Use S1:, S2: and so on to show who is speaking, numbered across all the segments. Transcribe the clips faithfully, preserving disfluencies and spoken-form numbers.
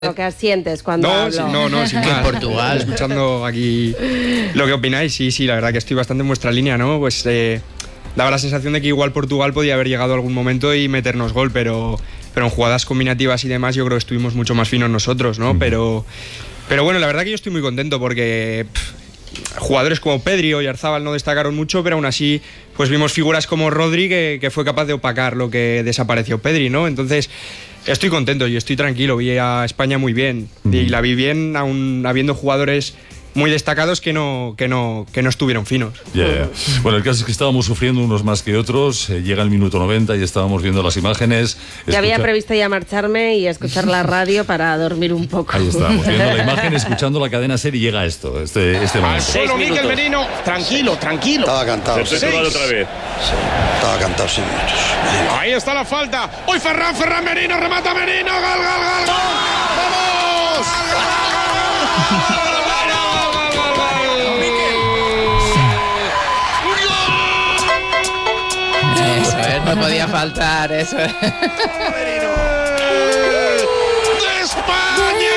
S1: Lo que asientes cuando
S2: no,
S1: hablo.
S2: Sí, no, no, sin más.
S3: En Portugal.
S2: Escuchando aquí lo que opináis, sí, sí, la verdad que estoy bastante en vuestra línea, ¿no? Pues eh, daba la sensación de que igual Portugal podía haber llegado a algún momento y meternos gol, pero, pero en jugadas combinativas y demás yo creo que estuvimos mucho más finos nosotros, ¿no? Mm. Pero, pero bueno, la verdad que yo estoy muy contento porque pff, jugadores como Pedri y Oyarzabal no destacaron mucho, pero aún así pues vimos figuras como Rodri que, que fue capaz de opacar lo que desapareció Pedri, ¿no? Entonces estoy contento y estoy tranquilo, vi a España muy bien mm. y la vi bien aún habiendo jugadores muy destacados que no, que no, que no estuvieron finos.
S4: Yeah, yeah. Bueno, el caso es que estábamos sufriendo unos más que otros, eh, llega el minuto noventa y estábamos viendo las imágenes.
S1: Ya
S4: escucha...
S1: había previsto ya marcharme y escuchar la radio para dormir un poco.
S4: Ahí estábamos viendo la imagen, escuchando la cadena SER y llega esto, este, este momento.
S5: Solo Mikel Merino, tranquilo, tranquilo.
S6: Estaba cantado.
S5: Se
S6: Sí.
S5: otra vez.
S6: Sí, estaba cantado seis minutos.
S5: Ahí está la falta. Hoy Ferran, Ferran Merino, remata Merino, gol, gol, gol, gol. ¡Vamos!
S3: Eso es, no podía faltar, eso es.
S5: ¡De España!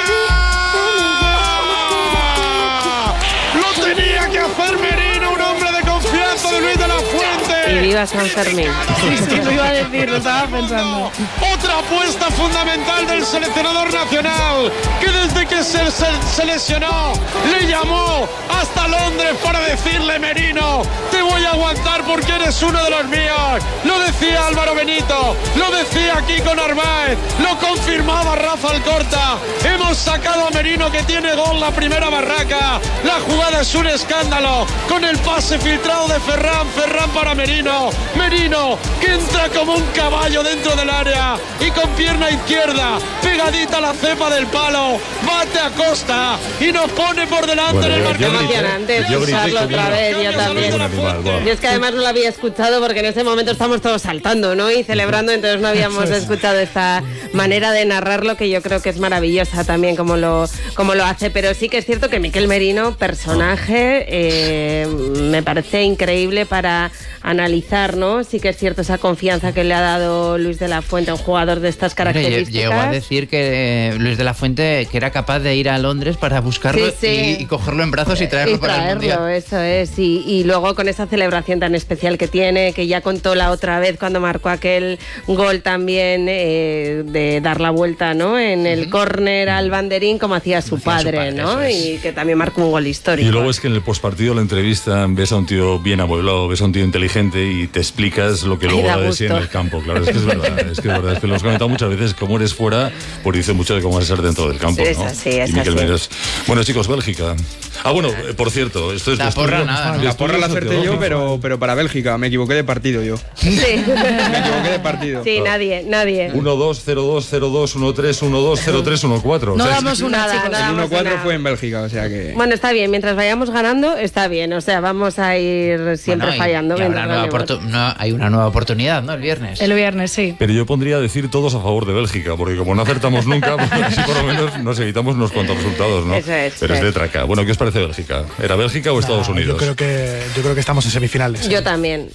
S5: ¡Lo tenía que hacer Merino, un hombre de confianza de Luis de la Fuente!
S1: Y viva San Fermín.
S7: Sí, sí, lo iba a decir, lo estaba pensando.
S5: Otra apuesta fundamental del seleccionador nacional, que desde que se, se, se lesionó, le llamó hasta Londres para decirle: Merino, te voy a aguantar porque eres uno de los míos. Lo decía Álvaro Benito, lo decía Kiko Narváez, lo confirmaba Rafa Alcorta. Hemos sacado a Merino, que tiene gol, la primera barraca. La jugada es un escándalo, con el pase filtrado de Ferran, Ferran para Merino. Merino, que entra como un caballo dentro del área y con pierna izquierda, pegadita a la cepa del palo, bate a Costa y nos pone por delante
S4: Bueno,
S5: en el
S4: yo-
S5: marcador.
S4: yo grité-
S1: Emocionante
S4: yo grité
S1: escucharlo
S4: como
S1: otra
S4: una-
S1: vez, yo también.
S4: como un animal, bueno.
S1: Yo es que además no lo había escuchado porque en ese momento estamos todos saltando, ¿no? Y celebrando, entonces no habíamos escuchado esta manera de narrarlo, que yo creo que es maravillosa también como lo, como lo hace. Pero sí que es cierto que Mikel Merino, personaje, eh, me parece increíble para analizar, ¿no? Sí que es cierto esa confianza que le ha dado Luis de la Fuente a un jugador de estas
S3: Hombre,
S1: características.
S3: llegó a decir que eh, Luis de la Fuente que era capaz de ir a Londres para buscarlo
S1: Sí, sí.
S3: Y, y cogerlo en brazos y traerlo
S1: Y
S3: para el
S1: traerlo,
S3: Mundial.
S1: eso es. Y, y luego con esa celebración tan especial que tiene, que ya contó la otra vez cuando marcó aquel gol también eh, de dar la vuelta, ¿no? En el córner al banderín, como hacía su
S3: Como hacía su
S1: padre,
S3: padre,
S1: ¿no?
S3: eso es.
S1: Y que también marcó un gol histórico.
S4: Y luego es que en el postpartido, la entrevista, ves a un tío bien amueblado, ves a un tío inteligente y te explicas lo que
S1: Ay,
S4: luego
S1: da
S4: da de sí en
S1: gusto.
S4: el campo. Claro, es que es verdad, es que es verdad. Es que lo hemos comentado muchas veces, cómo eres fuera, pues dice mucho de cómo eres dentro del campo,
S1: Es
S4: ¿no?
S1: así, es
S4: Y Mikel
S1: así.
S4: Merino es- Bueno, chicos, Bélgica. Ah, bueno, eh, por cierto, esto es de
S3: La porra
S4: estudio-
S3: nada, ¿no?
S4: de
S2: La porra la
S4: estudios
S2: acerté yo,
S4: sociológicos.
S2: pero, pero para Bélgica, me equivoqué de partido yo.
S1: Sí,
S2: Me equivoqué de partido.
S1: sí, nadie, nadie.
S4: uno dos cero dos cero dos uno tres uno dos cero tres uno cuatro.
S7: No
S4: O sea,
S7: damos una,
S1: Nada,
S7: chicos.
S1: nada.
S2: El uno cuatro
S1: nada.
S2: fue en Bélgica, o sea que...
S1: Bueno, está bien, mientras vayamos ganando, está bien. O sea, vamos a ir siempre
S3: Bueno, y-
S1: fallando.
S3: y habrá
S1: mientras
S3: nueva
S1: ganemos.
S3: oportu- no, hay una nueva oportunidad, ¿no? El viernes.
S7: El viernes, sí.
S4: Pero yo pondría a decir todos a favor de Bélgica, porque como no acertamos nunca, pues así por lo menos nos evitamos unos cuantos resultados, ¿no?
S1: Eso es,
S4: Pero es
S1: sí.
S4: de traca. Bueno, ¿qué os parece Bélgica? ¿Era Bélgica o Estados
S8: Ah,
S4: Unidos?
S8: Yo creo que yo creo que estamos en semifinales.
S1: Yo también.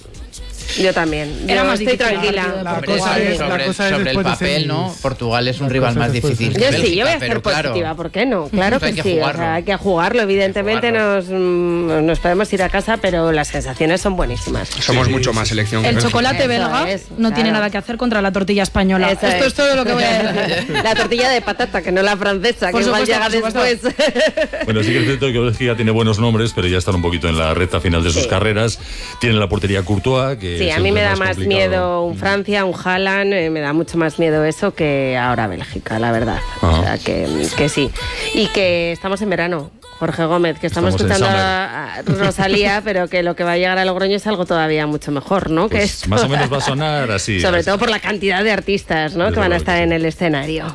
S1: Yo también.
S7: Era
S1: Yo
S7: más
S1: estoy
S7: difícil el
S1: tranquila.
S7: partido de
S8: La
S3: Hombre,
S8: cosa
S3: sobre,
S8: es- la
S3: sobre-
S8: cosa es
S3: sobre el
S8: después de
S3: papel,
S8: semis.
S3: ¿no? Portugal es un
S8: La
S3: rival
S8: cosa
S3: más
S8: es después de
S3: difícil.
S1: Yo
S3: que
S1: sí,
S3: Bélgica,
S1: yo voy a
S3: pero
S1: ser
S3: claro,
S1: positiva, ¿por qué no? Claro
S3: Esto
S1: que
S3: hay que
S1: sí, o
S3: jugarlo.
S1: sea, hay que jugarlo, evidentemente
S3: Hay que
S1: Nos, mm, nos podemos ir a casa, pero las sensaciones son buenísimas.
S2: Somos mucho más selección que
S7: El
S2: Bélgica.
S7: chocolate
S1: Eso
S7: belga
S1: es,
S7: no
S1: claro.
S7: tiene nada que hacer contra la tortilla española.
S1: Eso
S7: Esto es. todo lo que voy a decir.
S1: La tortilla de patata, que no la francesa,
S7: Por
S1: que igual
S7: supuesto,
S1: llega
S7: por supuesto.
S1: después.
S4: Bueno, sí que es cierto que Bélgica tiene buenos nombres, pero ya están un poquito en la recta final de sus
S1: Sí.
S4: carreras. Tienen la portería Courtois, que
S1: Sí,
S4: es
S1: a
S4: el
S1: mí me da
S4: más
S1: más
S4: complicado.
S1: miedo un Francia, un Haaland, eh, me da mucho más miedo eso que ahora Bélgica, la verdad.
S4: Ajá.
S1: O sea, que, que sí. Y que estamos en verano, Jorge Gómez, que estamos,
S4: Estamos en
S1: escuchando a, a Rosalía, pero que lo que va a llegar a Logroño es algo todavía mucho mejor, ¿no? que
S4: Pues
S1: esto.
S4: más o menos va a sonar así.
S1: Sobre
S4: así.
S1: todo por la cantidad de artistas, ¿no?
S4: Desde
S1: que van a
S4: luego que
S1: estar
S4: sí.
S1: en el escenario.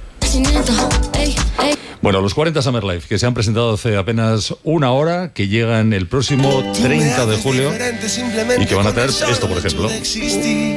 S4: Bueno, los cuarenta Summer Life, que se han presentado hace apenas una hora, que llegan el próximo treinta de julio y que van a traer esto, por ejemplo.